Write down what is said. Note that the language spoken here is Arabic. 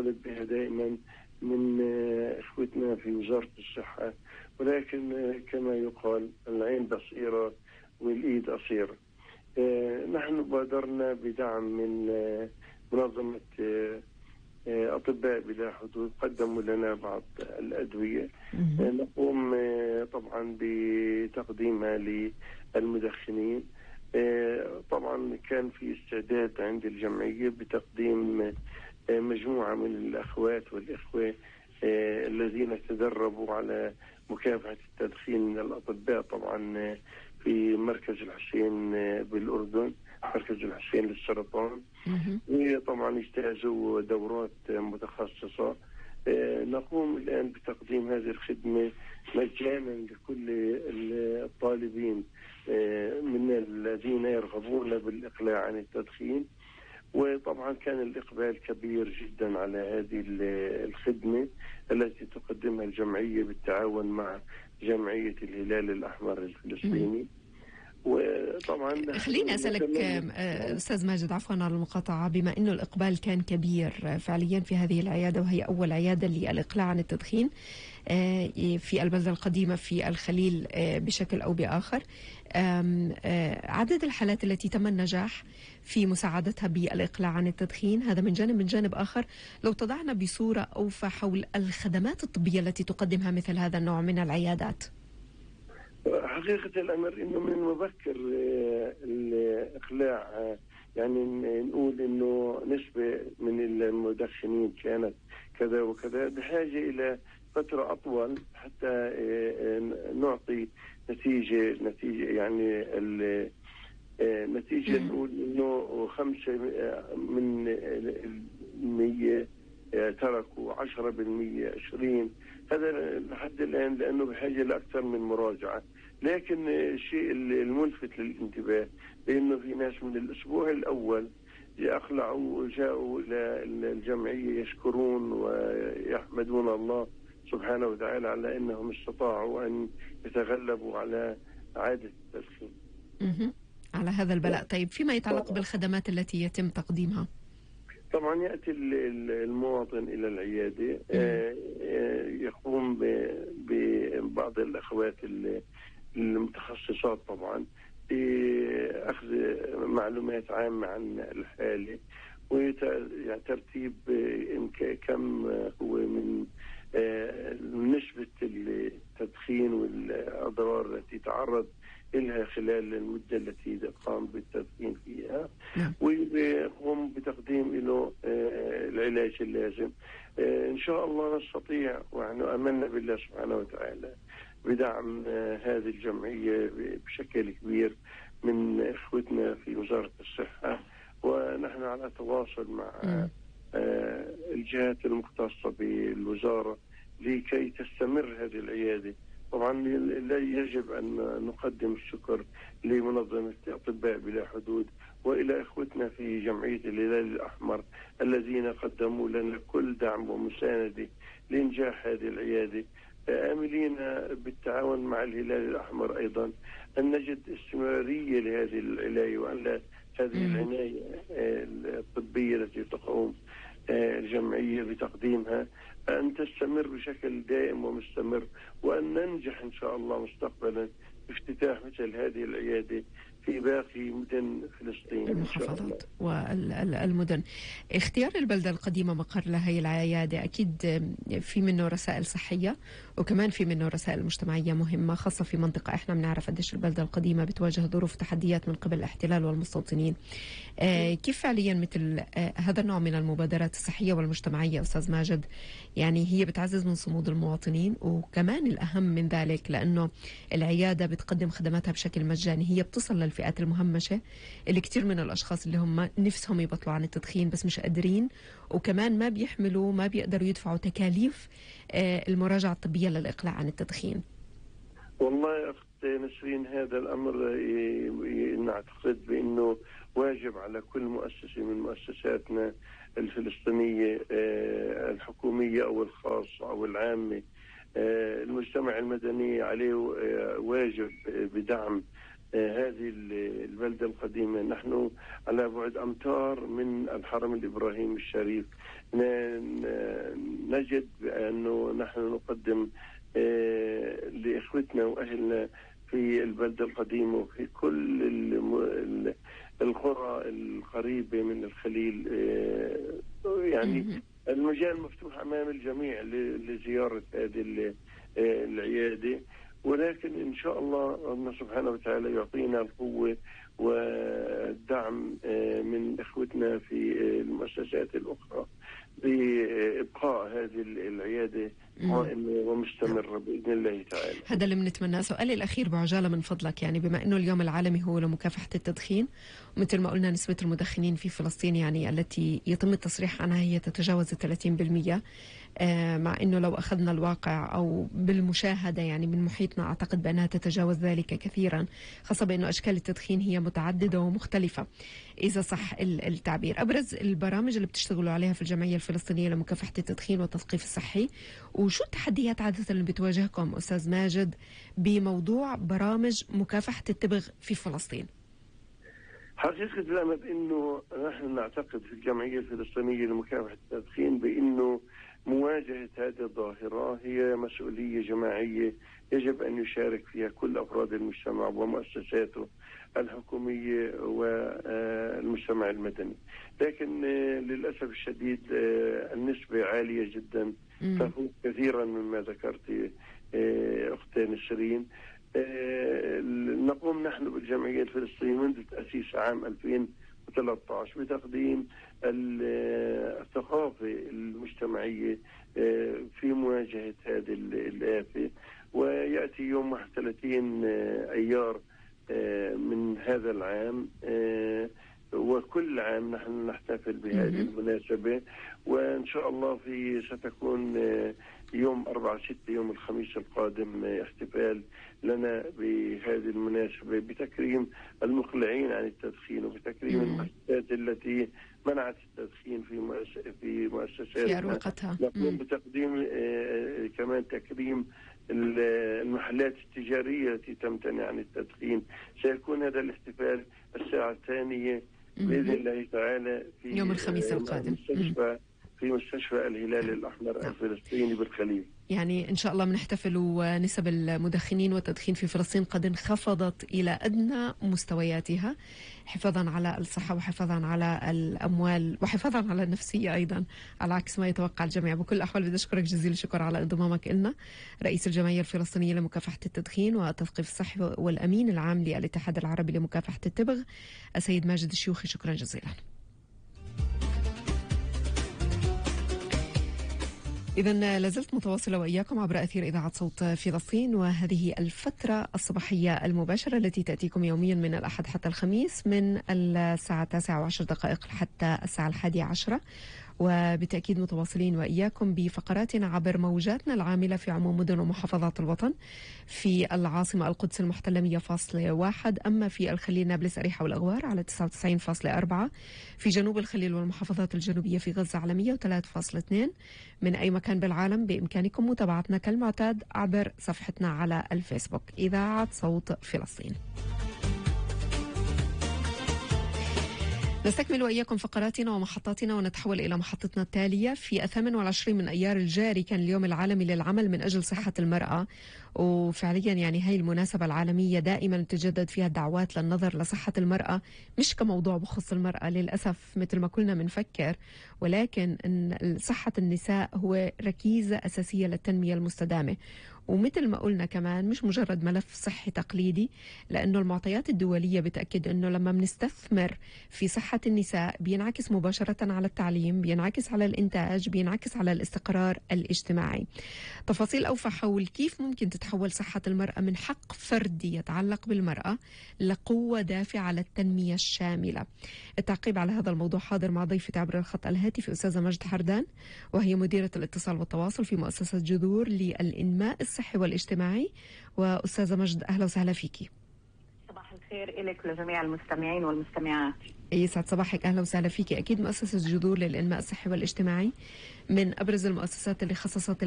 نطالب بها دائما من إخوتنا في وزارة الصحة، ولكن كما يقال العين بصيرة والإيد قصيرة. نحن بادرنا بدعم من منظمة أطباء بلا حدود، قدموا لنا بعض الأدوية نقوم طبعا بتقديمها للمدخنين. طبعا كان في استعداد عند الجمعية بتقديم مجموعة من الأخوات والإخوة الذين تدربوا على مكافحة التدخين من الأطباء، طبعا في مركز الحسين بالأردن، مركز الحسين للسرطان، وطبعا اجتازوا دورات متخصصة. نقوم الآن بتقديم هذه الخدمة مجانا لكل الطالبين من الذين يرغبون بالإقلاع عن التدخين. وطبعا كان الإقبال كبير جدا على هذه الخدمة التي تقدمها الجمعية بالتعاون مع جمعية الهلال الأحمر الفلسطيني. وطبعا خليني أسألك أستاذ ماجد، عفوا على المقاطعة، بما أنه الإقبال كان كبير فعليا في هذه العيادة، وهي أول عيادة للإقلاع عن التدخين في البلدة القديمة في الخليل بشكل أو بآخر، عدد الحالات التي تم النجاح في مساعدتها بالإقلاع عن التدخين هذا من جانب. من جانب آخر، لو تضعنا بصورة أوفى حول الخدمات الطبية التي تقدمها مثل هذا النوع من العيادات. حقيقة الأمر إنه من مبكر الإقلاع، يعني نقول إنه نسبة من المدخنين كانت كذا وكذا، بحاجة إلى فترة أطول حتى نعطي نتيجة يعني النتيجة نقول إنه 5% تركوا، 10%، 20، هذا لحد الآن، لأنه بحاجة لأكثر من مراجعة. لكن الشيء الملفت للانتباه بأنه في ناس من الأسبوع الأول أقلعوا وجاءوا إلى الجمعية يشكرون ويحمدون الله سبحانه وتعالى على أنهم استطاعوا أن يتغلبوا على عادة التدخين. على هذا البلاء. طيب فيما يتعلق بالخدمات التي يتم تقديمها؟ طبعا يأتي المواطن إلى العيادة، يقوم ببعض الأخوات المتخصصات طبعا بأخذ معلومات عامة عن الحالة، وترتيب كم هو من نسبة التدخين والأضرار التي تعرض إلها خلال المدة التي قام بالتدخين فيها، ويقوم بتقديم له العلاج اللازم. إن شاء الله نستطيع، ونحن آمنا بالله سبحانه وتعالى بدعم هذه الجمعية بشكل كبير من إخوتنا في وزارة الصحة، ونحن على تواصل مع الجهات المختصة بالوزارة لكي تستمر هذه العيادة. طبعا لا يجب أن نقدم الشكر لمنظمة أطباء بلا حدود وإلى إخوتنا في جمعية الهلال الأحمر الذين قدموا لنا كل دعم ومساندة لإنجاح هذه العيادة، آملين بالتعاون مع الهلال الأحمر أيضا أن نجد استمرارية لهذه العناية، وأن هذه العناية الطبية التي تقوم الجمعية بتقديمها أن تستمر بشكل دائم ومستمر، وأن ننجح إن شاء الله مستقبلا بافتتاح مثل هذه العيادة في باقي مدن فلسطين، المحافظات والمدن. اختيار البلدة القديمة مقر لهي العيادة أكيد في منه رسائل صحية، وكمان في منه رسائل مجتمعية مهمة، خاصة في منطقة احنا بنعرف قديش البلدة القديمة بتواجه ظروف تحديات من قبل الاحتلال والمستوطنين. كيف فعليا مثل هذا النوع من المبادرات الصحية والمجتمعية أستاذ ماجد يعني هي بتعزز من صمود المواطنين، وكمان الأهم من ذلك لأنه العيادة بتقدم خدماتها بشكل مجاني، هي بتصل للفئات المهمشة اللي كتير من الأشخاص اللي هم نفسهم يبطلوا عن التدخين بس مش قادرين، وكمان ما بيقدروا يدفعوا تكاليف المراجعة الطبية للإقلاع عن التدخين. والله أخت نسرين، هذا الأمر نعتقد بأنه واجب على كل مؤسسة من مؤسساتنا الفلسطينية الحكومية أو الخاصة أو العامة. المجتمع المدني عليه واجب بدعم هذه البلدة القديمة. نحن على بعد أمتار من الحرم الإبراهيمي الشريف. نجد بأنه نحن نقدم لإخوتنا وأهلنا في البلدة القديمة وفي كل القرى القريبة من الخليل. يعني المجال مفتوح أمام الجميع لزيارة هذه العيادة، ولكن إن شاء الله سبحانه وتعالى يعطينا القوة والدعم من إخوتنا في المؤسسات الأخرى بإبقاء هذه العيادة قائمة ومستمرة بإذن الله تعالى. هذا اللي بنتمناه. سؤالي الأخير بعجالة من فضلك، يعني بما أنه اليوم العالمي هو لمكافحة التدخين، ومثل ما قلنا نسبة المدخنين في فلسطين يعني التي يتم التصريح عنها هي تتجاوز 30%، مع أنه لو أخذنا الواقع أو بالمشاهدة يعني من محيطنا أعتقد بأنها تتجاوز ذلك كثيرا، خاصة بأنه أشكال التدخين هي متعددة ومختلفة إذا صح التعبير. أبرز البرامج اللي بتشتغلوا عليها في الجمعية الفلسطينية لمكافحة التدخين والتثقيف الصحي، وشو التحديات عادة اللي بتواجهكم أستاذ ماجد بموضوع برامج مكافحة التبغ في فلسطين؟ حقيقة الأمر أنه نحن نعتقد في الجمعية الفلسطينية لمكافحة التدخين بأنه مواجهة هذه الظاهرة هي مسؤولية جماعية يجب أن يشارك فيها كل أفراد المجتمع ومؤسساته الحكومية والمجتمع المدني. لكن للأسف الشديد النسبة عالية جدا، تفوق كثيرا مما ذكرت أختي نسرين. نقوم نحن بالجمعية الفلسطينية منذ تأسيس عام 2013 بتقديم الثقافة المجتمعية في مواجهة هذه الآفة، ويأتي يوم 31 أيار من هذا العام، وكل عام نحن نحتفل بهذه المناسبة، وإن شاء الله ستكون يوم 4/6 يوم الخميس القادم احتفال لنا بهذه المناسبة بتكريم المقلعين عن التدخين وبتكريم المؤسسات التي منعت التدخين في مؤسساتنا. نقوم بتقديم كمان تكريم المحلات التجارية التي تمتنع عن التدخين. سيكون هذا الاحتفال الساعة 2 بإذن الله تعالى في يوم الخميس القادم في مستشفى الهلال الأحمر الفلسطيني بالخليل. يعني إن شاء الله بنحتفل ونسب المدخنين والتدخين في فلسطين قد انخفضت إلى أدنى مستوياتها، حفاظا على الصحة وحفاظا على الأموال وحفاظا على النفسية أيضا، على عكس ما يتوقع الجميع. بكل الأحوال بدي أشكرك جزيل الشكر على انضمامك إلنا، رئيس الجمعية الفلسطينية لمكافحة التدخين والتثقيف الصحي والأمين العام للاتحاد العربي لمكافحة التبغ السيد ماجد الشيوخي، شكرا جزيلا. إذن لازلت متواصلة وإياكم عبر أثير إذاعة صوت فلسطين، وهذه الفترة الصباحية المباشرة التي تأتيكم يوميا من الأحد حتى الخميس من الساعة 9:10 حتى الساعة 11:00، وبالتأكيد متواصلين وإياكم بفقراتنا عبر موجاتنا العاملة في عموم مدن ومحافظات الوطن. في العاصمة القدس المحتلة 100.1، أما في الخليل نابلس أريحة والأغوار على 99.4، في جنوب الخليل والمحافظات الجنوبية في غزة على 103.2. من أي مكان بالعالم بإمكانكم متابعتنا كالمعتاد عبر صفحتنا على الفيسبوك إذاعة صوت فلسطين. نستكمل وإياكم فقراتنا ومحطاتنا ونتحول إلى محطتنا التالية. في 28 من أيار الجاري كان اليوم العالمي للعمل من أجل صحة المرأة، وفعليا يعني هاي المناسبة العالمية دائما تجدد فيها الدعوات للنظر لصحة المرأة مش كموضوع بخص المرأة للأسف مثل ما كلنا منفكر، ولكن إن صحة النساء هو ركيزة أساسية للتنمية المستدامة. ومثل ما قلنا كمان مش مجرد ملف صحي تقليدي، لأنه المعطيات الدولية بتأكد أنه لما بنستثمر في صحة النساء بينعكس مباشرة على التعليم، بينعكس على الإنتاج، بينعكس على الاستقرار الاجتماعي. تفاصيل أوفى حول كيف ممكن تتحول صحة المرأة من حق فردي يتعلق بالمرأة لقوة دافعة للتنمية الشاملة. التعقيب على هذا الموضوع حاضر مع ضيفتي عبر الخط الهاتفي أستاذة مجد حردان، وهي مديرة الاتصال والتواصل في مؤسسة جذور للإنماء الصحي والاجتماعي. وأستاذة مجد أهلا وسهلا فيكي. صباح الخير لك ولجميع المستمعين والمستمعات. يسعد صباحك، أهلا وسهلا فيكي. أكيد مؤسسة جذور للإنماء الصحي والاجتماعي من أبرز المؤسسات اللي خصصت